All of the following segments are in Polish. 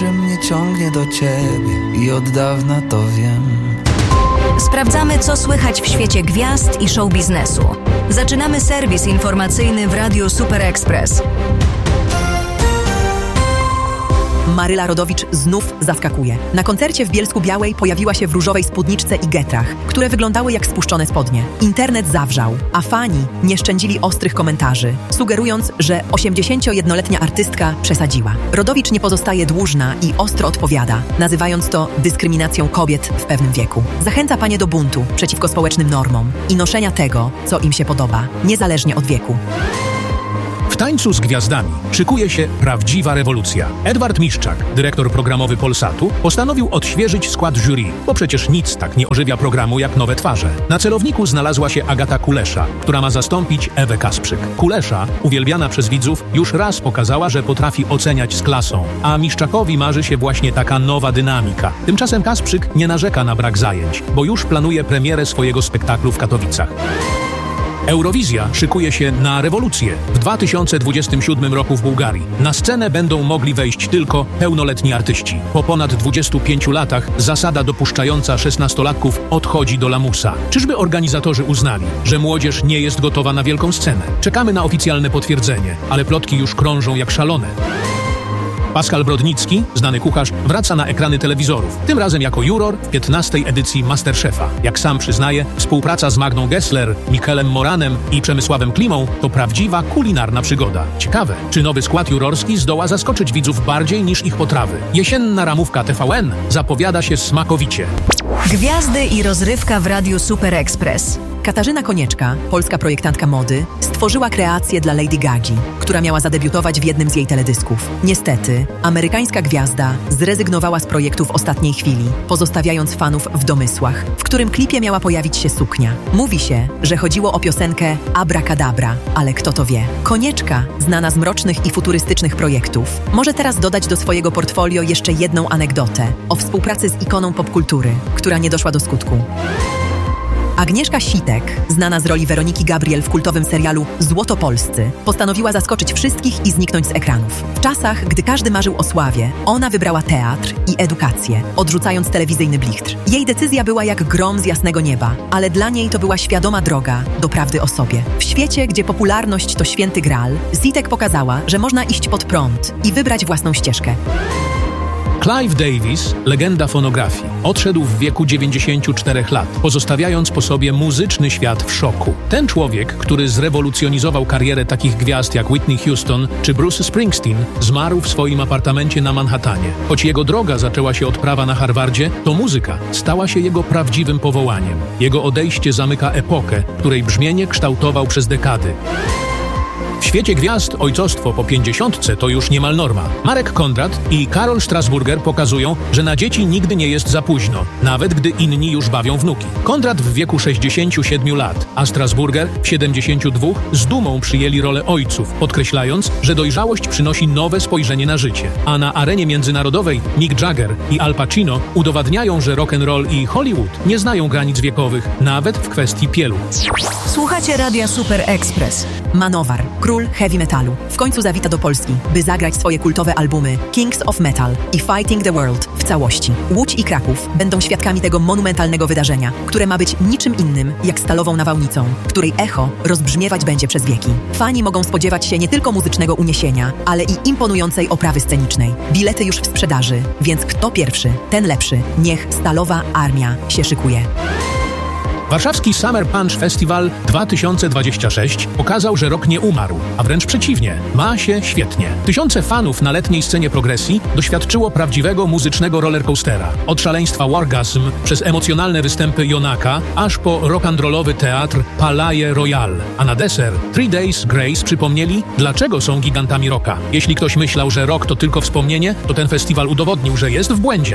że mnie ciągnie do ciebie i od dawna to wiem. Sprawdzamy, co słychać w świecie gwiazd i show biznesu. Zaczynamy serwis informacyjny w Radiu Super Express. Maryla Rodowicz znów zaskakuje. Na koncercie w Bielsku-Białej pojawiła się w różowej spódniczce i getrach, które wyglądały jak spuszczone spodnie. Internet zawrzał, a fani nie szczędzili ostrych komentarzy, sugerując, że 81-letnia artystka przesadziła. Rodowicz nie pozostaje dłużna i ostro odpowiada, nazywając to dyskryminacją kobiet w pewnym wieku. Zachęca panie do buntu przeciwko społecznym normom i noszenia tego, co im się podoba, niezależnie od wieku. W tańcu z gwiazdami szykuje się prawdziwa rewolucja. Edward Miszczak, dyrektor programowy Polsatu, postanowił odświeżyć skład jury, bo przecież nic tak nie ożywia programu jak nowe twarze. Na celowniku znalazła się Agata Kulesza, która ma zastąpić Ewę Kasprzyk. Kulesza, uwielbiana przez widzów, już raz pokazała, że potrafi oceniać z klasą, a Miszczakowi marzy się właśnie taka nowa dynamika. Tymczasem Kasprzyk nie narzeka na brak zajęć, bo już planuje premierę swojego spektaklu w Katowicach. Eurowizja szykuje się na rewolucję. W 2027 roku w Bułgarii na scenę będą mogli wejść tylko pełnoletni artyści. Po ponad 25 latach zasada dopuszczająca 16-latków odchodzi do lamusa. Czyżby organizatorzy uznali, że młodzież nie jest gotowa na wielką scenę? Czekamy na oficjalne potwierdzenie, ale plotki już krążą jak szalone. Pascal Brodnicki, znany kucharz, wraca na ekrany telewizorów, tym razem jako juror w 15. edycji Masterchefa. Jak sam przyznaje, współpraca z Magdą Gessler, Michelem Moranem i Przemysławem Klimą to prawdziwa kulinarna przygoda. Ciekawe, czy nowy skład jurorski zdoła zaskoczyć widzów bardziej niż ich potrawy. Jesienna ramówka TVN zapowiada się smakowicie. Gwiazdy i rozrywka w Radiu Super Express. Katarzyna Konieczka, polska projektantka mody, stworzyła kreację dla Lady Gagi, która miała zadebiutować w jednym z jej teledysków. Niestety, amerykańska gwiazda zrezygnowała z projektu w ostatniej chwili, pozostawiając fanów w domysłach, w którym klipie miała pojawić się suknia. Mówi się, że chodziło o piosenkę Abracadabra, ale kto to wie? Konieczka, znana z mrocznych i futurystycznych projektów, może teraz dodać do swojego portfolio jeszcze jedną anegdotę o współpracy z ikoną popkultury, która nie doszła do skutku. Agnieszka Sitek, znana z roli Weroniki Gabriel w kultowym serialu Złotopolscy, postanowiła zaskoczyć wszystkich i zniknąć z ekranów. W czasach, gdy każdy marzył o sławie, ona wybrała teatr i edukację, odrzucając telewizyjny blichtr. Jej decyzja była jak grom z jasnego nieba, ale dla niej to była świadoma droga do prawdy o sobie. W świecie, gdzie popularność to święty gral, Sitek pokazała, że można iść pod prąd i wybrać własną ścieżkę. Clive Davis, legenda fonografii, odszedł w wieku 94 lat, pozostawiając po sobie muzyczny świat w szoku. Ten człowiek, który zrewolucjonizował karierę takich gwiazd jak Whitney Houston czy Bruce Springsteen, zmarł w swoim apartamencie na Manhattanie. Choć jego droga zaczęła się od prawa na Harvardzie, to muzyka stała się jego prawdziwym powołaniem. Jego odejście zamyka epokę, której brzmienie kształtował przez dekady. W świecie gwiazd ojcostwo po 50 to już niemal norma. Marek Kondrat i Karol Strasburger pokazują, że na dzieci nigdy nie jest za późno, nawet gdy inni już bawią wnuki. Kondrat w wieku 67 lat, a Strasburger w 72 z dumą przyjęli rolę ojców, podkreślając, że dojrzałość przynosi nowe spojrzenie na życie. A na arenie międzynarodowej Mick Jagger i Al Pacino udowadniają, że rock'n'roll i Hollywood nie znają granic wiekowych, nawet w kwestii pielu. Słuchacie Radia Super Express. Manowar, król heavy metalu, w końcu zawita do Polski, by zagrać swoje kultowe albumy Kings of Metal i Fighting the World w całości. Łódź i Kraków będą świadkami tego monumentalnego wydarzenia, które ma być niczym innym jak stalową nawałnicą, której echo rozbrzmiewać będzie przez wieki. Fani mogą spodziewać się nie tylko muzycznego uniesienia, ale i imponującej oprawy scenicznej. Bilety już w sprzedaży, więc kto pierwszy, ten lepszy. Niech Stalowa Armia się szykuje. Warszawski Summer Punch Festival 2026 pokazał, że rok nie umarł, a wręcz przeciwnie, ma się świetnie. Tysiące fanów na letniej scenie progresji doświadczyło prawdziwego muzycznego rollercoastera. Od szaleństwa Wargasm przez emocjonalne występy Jonaka, aż po rock'n'rollowy teatr Palais Royal. A na deser 3 Days Grace przypomnieli, dlaczego są gigantami rocka. Jeśli ktoś myślał, że rock to tylko wspomnienie, to ten festiwal udowodnił, że jest w błędzie.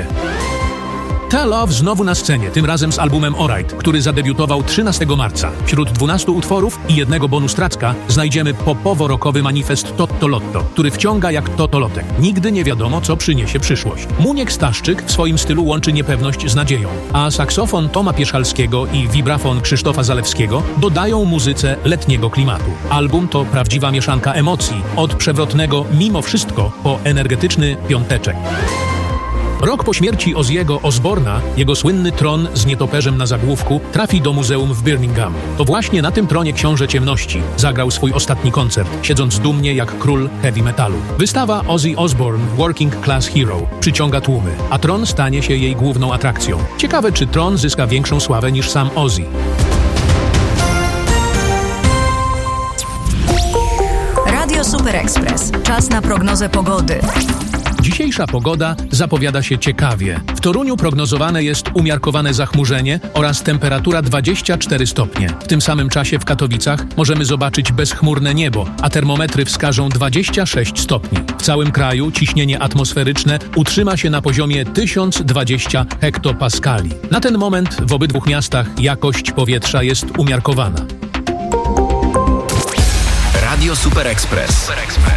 Ta Love znowu na scenie, tym razem z albumem Alright, który zadebiutował 13 marca. Wśród 12 utworów i jednego bonus tracka znajdziemy popowo-rockowy manifest Totto Lotto, który wciąga jak totolotek. Nigdy nie wiadomo, co przyniesie przyszłość. Muniek Staszczyk w swoim stylu łączy niepewność z nadzieją, a saksofon Toma Pieszalskiego i vibrafon Krzysztofa Zalewskiego dodają muzyce letniego klimatu. Album to prawdziwa mieszanka emocji, od przewrotnego mimo wszystko po energetyczny piąteczek. Rok po śmierci Ozzy'ego Osbourna jego słynny tron z nietoperzem na zagłówku trafi do muzeum w Birmingham. To właśnie na tym tronie Książę Ciemności zagrał swój ostatni koncert, siedząc dumnie jak król heavy metalu. Wystawa Ozzy Osbourne Working Class Hero przyciąga tłumy, a tron stanie się jej główną atrakcją. Ciekawe, czy tron zyska większą sławę niż sam Ozzy. Radio Super Express. Czas na prognozę pogody. Dzisiejsza pogoda zapowiada się ciekawie. W Toruniu prognozowane jest umiarkowane zachmurzenie oraz temperatura 24 stopnie. W tym samym czasie w Katowicach możemy zobaczyć bezchmurne niebo, a termometry wskażą 26 stopni. W całym kraju ciśnienie atmosferyczne utrzyma się na poziomie 1020 hektopaskali. Na ten moment w obydwu miastach jakość powietrza jest umiarkowana. Radio Super Express.